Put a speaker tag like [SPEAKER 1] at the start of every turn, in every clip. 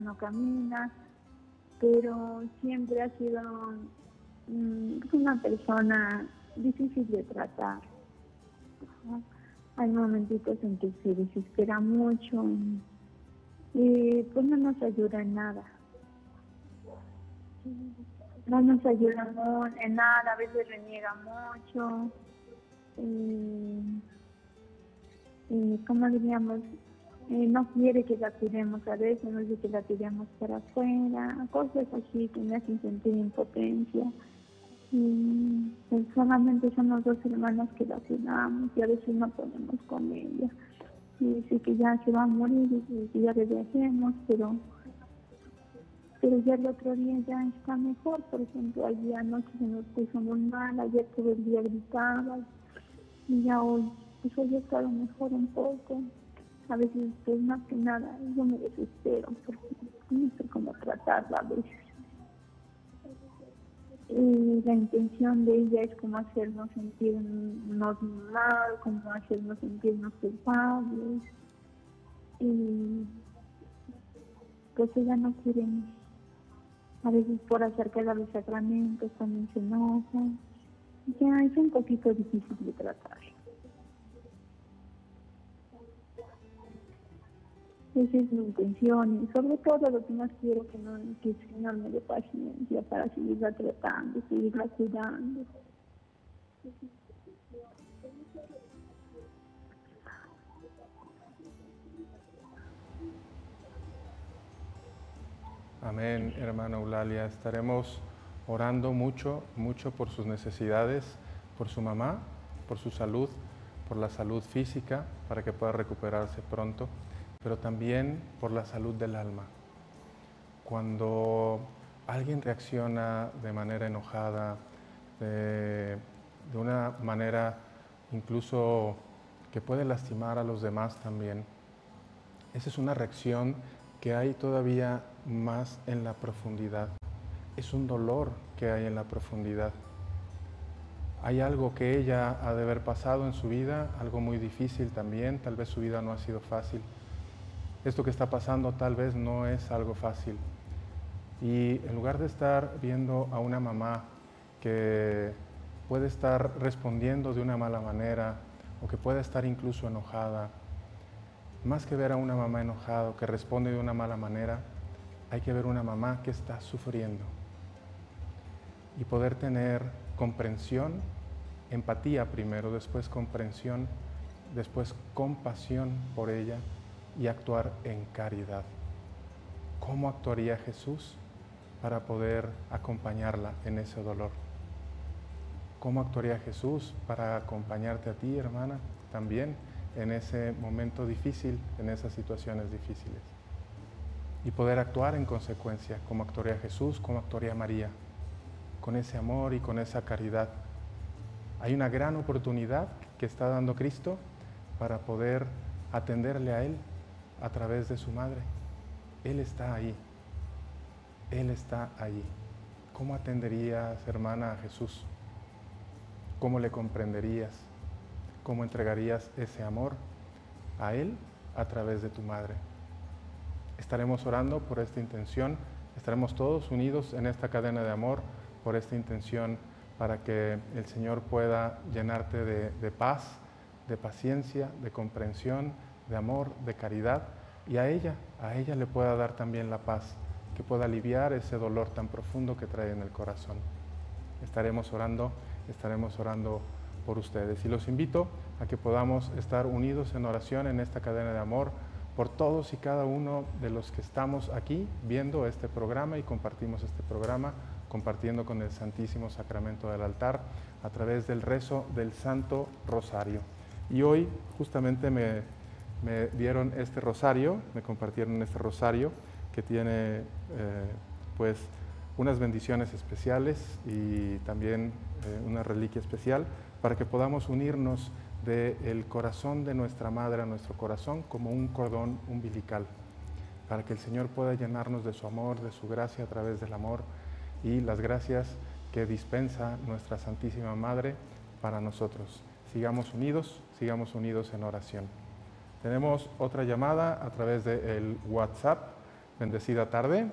[SPEAKER 1] no camina, pero siempre ha sido una persona difícil de tratar. Hay momentitos en que se desespera mucho y pues no nos ayuda en nada. No nos ayuda en nada, a veces reniega mucho y como diríamos, no quiere que la tiremos a veces, no quiere que la tiremos para afuera, cosas así que me hacen sentir impotencia. Y pues solamente somos 2 hermanas que la cuidamos y a veces no podemos con ella. Y dice que ya se va a morir y que ya le dejemos, pero ya el otro día ya está mejor. Por ejemplo, ayer anoche se nos puso muy mal, ayer todo el día gritaba y ya hoy, pues hoy ha estado mejor un poco. A veces, pues más que nada, yo me desespero porque no sé cómo tratarla a veces. Y la intención de ella es como hacernos sentirnos mal, como hacernos sentirnos culpables. Y pues ella no quiere, a veces por acercar a los sacramentos también se enoja. Ya es un poquito difícil de tratar. Esa es mi intención y sobre todo lo que más quiero que el Señor me dé paciencia para seguirla tratando, seguirla cuidando.
[SPEAKER 2] Amén, hermana Eulalia. Estaremos orando mucho, mucho por sus necesidades, por su mamá, por su salud, por la salud física, para que pueda recuperarse pronto, pero también por la salud del alma. Cuando alguien reacciona de manera enojada, de una manera incluso que puede lastimar a los demás también, esa es una reacción que hay todavía más en la profundidad. Es un dolor que hay en la profundidad. Hay algo que ella ha de haber pasado en su vida, algo muy difícil también, tal vez su vida no ha sido fácil. Esto que está pasando tal vez no es algo fácil. Y en lugar de estar viendo a una mamá que puede estar respondiendo de una mala manera o que puede estar incluso enojada, más que ver a una mamá enojada que responde de una mala manera, hay que ver una mamá que está sufriendo y poder tener comprensión, empatía primero, después comprensión, después compasión por ella y actuar en caridad. ¿Cómo actuaría Jesús para poder acompañarla en ese dolor? ¿Cómo actuaría Jesús para acompañarte a ti, hermana, también en ese momento difícil, en esas situaciones difíciles? Y poder actuar en consecuencia, como actuaría Jesús, como actuaría María, con ese amor y con esa caridad. Hay una gran oportunidad que está dando Cristo para poder atenderle a Él a través de su madre. Él está ahí. Él está ahí. ¿Cómo atenderías, hermana, a Jesús? ¿Cómo le comprenderías? ¿Cómo entregarías ese amor a Él a través de tu madre? Estaremos orando por esta intención, estaremos todos unidos en esta cadena de amor por esta intención para que el Señor pueda llenarte de paz, de paciencia, de comprensión, de amor, de caridad y a ella le pueda dar también la paz, que pueda aliviar ese dolor tan profundo que trae en el corazón. Estaremos orando por ustedes y los invito a que podamos estar unidos en oración en esta cadena de amor por todos y cada uno de los que estamos aquí viendo este programa y compartimos este programa, compartiendo con el Santísimo Sacramento del altar a través del rezo del Santo Rosario. Y hoy justamente me dieron este rosario, me compartieron este rosario que tiene pues unas bendiciones especiales y también una reliquia especial para que podamos unirnos del corazón de nuestra madre a nuestro corazón como un cordón umbilical, para que el Señor pueda llenarnos de su amor, de su gracia a través del amor y las gracias que dispensa nuestra Santísima Madre para nosotros. Sigamos unidos en oración. Tenemos otra llamada a través del WhatsApp Bendecida tarde.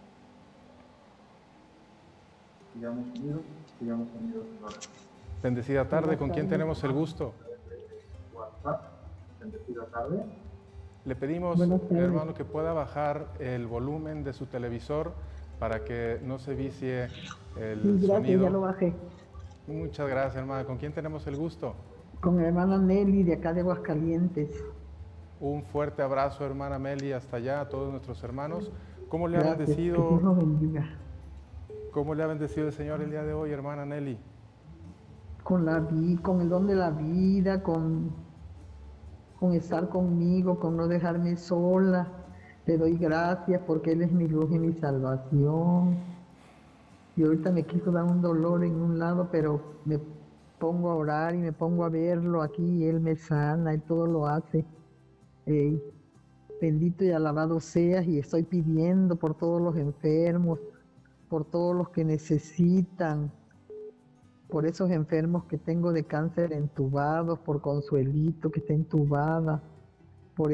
[SPEAKER 3] Sigamos unidos, Señora.
[SPEAKER 2] Bendecida tarde. ¿Con quién tenemos el gusto?
[SPEAKER 3] WhatsApp. Bendecida tarde.
[SPEAKER 2] Le pedimos, hermano, que pueda bajar el volumen de su televisor para que no se vicie el sonido.
[SPEAKER 4] Ya lo bajé.
[SPEAKER 2] Muchas gracias, hermana. ¿Con quién tenemos el gusto?
[SPEAKER 4] Con mi hermana Nelly, de acá de Aguascalientes.
[SPEAKER 2] Un fuerte abrazo, hermana Meli, hasta allá, a todos nuestros hermanos. ¿Cómo le ha
[SPEAKER 4] Gracias,
[SPEAKER 2] bendecido?
[SPEAKER 4] que Dios los bendiga.
[SPEAKER 2] ¿Cómo le ha bendecido el Señor el día de hoy, hermana Nelly?
[SPEAKER 4] Con el don de la vida, con estar conmigo, con no dejarme sola. Le doy gracias porque Él es mi luz y mi salvación. Y ahorita me quiso dar un dolor en un lado, pero me pongo a orar y me pongo a verlo aquí y Él me sana, Él todo lo hace. Bendito y alabado seas, y estoy pidiendo por todos los enfermos, por todos los que necesitan, por esos enfermos que tengo de cáncer entubados, por Consuelito que está entubada, por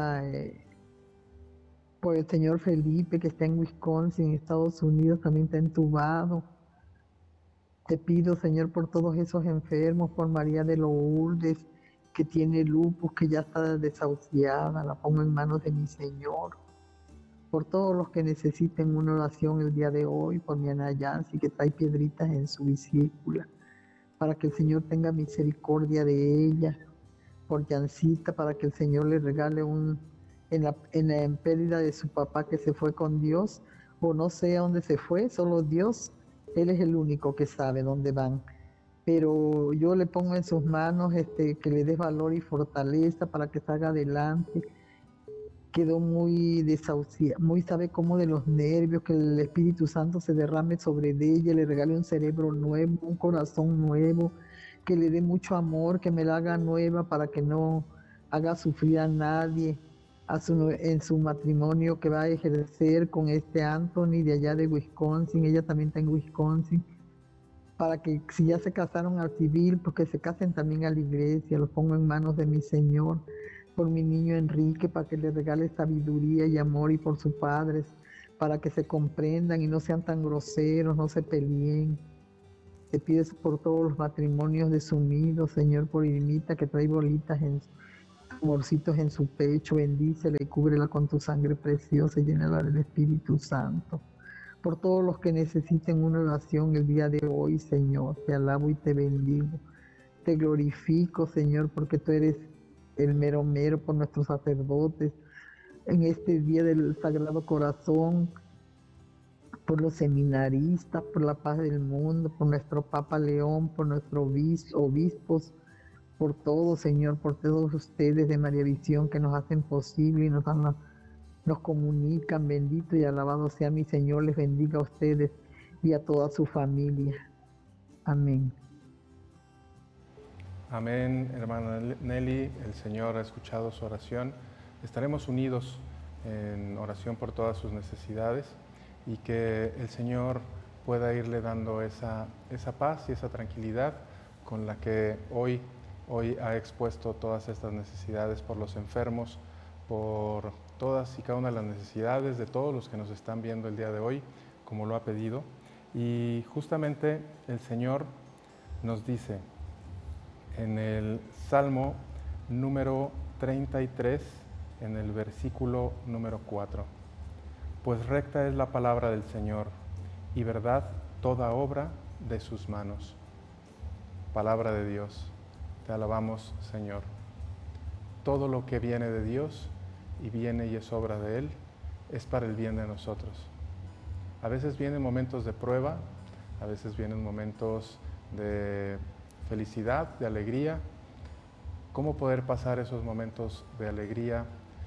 [SPEAKER 4] el señor Felipe que está en Wisconsin, en Estados Unidos, también está entubado. Te pido, Señor, por todos esos enfermos, por María de Lourdes, que tiene lupus, que ya está desahuciada, la pongo en manos de mi Señor. Por todos los que necesiten una oración el día de hoy, por mi Ana Yancy, que trae piedritas en su vesícula, para que el Señor tenga misericordia de ella. Por Yancita, para que el Señor le regale en la pérdida de su papá que se fue con Dios, o no sé a dónde se fue, solo Dios, Él es el único que sabe dónde van. Pero yo le pongo en sus manos que le dé valor y fortaleza para que salga adelante. Quedó muy desahuciada, muy sabe cómo de los nervios, que el Espíritu Santo se derrame sobre ella, le regale un cerebro nuevo, un corazón nuevo, que le dé mucho amor, que me la haga nueva para que no haga sufrir a nadie en su matrimonio que va a ejercer con Anthony de allá de Wisconsin. Ella también está en Wisconsin, para que si ya se casaron al civil, pues que se casen también a la iglesia. Los pongo en manos de mi Señor. Por mi niño Enrique, para que le regale sabiduría y amor, y por sus padres, para que se comprendan y no sean tan groseros, no se peleen. Te pides por todos los matrimonios desunidos, Señor, por Irmita, que trae bolitas, amorcitos en su pecho. Bendícela y cúbrela con tu sangre preciosa y llénala del Espíritu Santo. Por todos los que necesiten una oración el día de hoy, Señor, te alabo y te bendigo. Te glorifico, Señor, porque tú eres el mero mero, por nuestros sacerdotes, en este día del Sagrado Corazón, por los seminaristas, por la paz del mundo, por nuestro Papa León, por nuestros obispos, por todos, Señor, por todos ustedes de María Visión que nos hacen posible y nos comunican. Bendito y alabado sea mi Señor, les bendiga a ustedes y a toda su familia. Amén.
[SPEAKER 2] Amén, hermana Nelly, el Señor ha escuchado su oración. Estaremos unidos en oración por todas sus necesidades y que el Señor pueda irle dando esa paz y esa tranquilidad con la que hoy ha expuesto todas estas necesidades por los enfermos, por todas y cada una de las necesidades de todos los que nos están viendo el día de hoy, como lo ha pedido. Y justamente el Señor nos dice en el Salmo número 33, en el versículo número 4, pues recta es la palabra del Señor, y verdad toda obra de sus manos. Palabra de Dios, te alabamos, Señor. Todo lo que viene de Dios y viene y es obra de Él, es para el bien de nosotros. A veces vienen momentos de prueba, a veces vienen momentos de felicidad, de alegría. ¿Cómo poder pasar esos momentos de alegría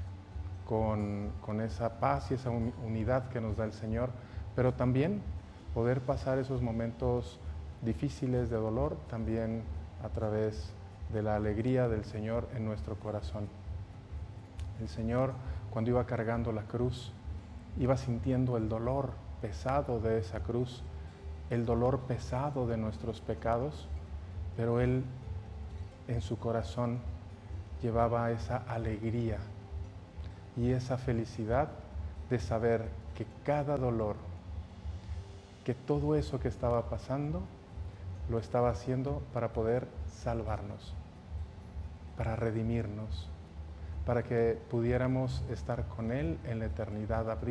[SPEAKER 2] con esa paz y esa unidad que nos da el Señor? Pero también poder pasar esos momentos difíciles de dolor también a través de la alegría del Señor en nuestro corazón. El Señor, cuando iba cargando la cruz, iba sintiendo el dolor pesado de esa cruz, el dolor pesado de nuestros pecados, pero Él en su corazón llevaba esa alegría y esa felicidad de saber que cada dolor, que todo eso que estaba pasando, lo estaba haciendo para poder salvarnos, para redimirnos, para que pudiéramos estar con Él en la eternidad,